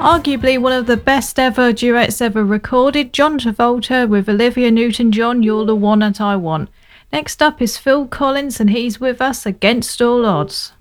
Arguably one of the best ever duets ever recorded, John Travolta with Olivia Newton-John, You're the One That I Want. Next up is Phil Collins and he's with us Against All Odds.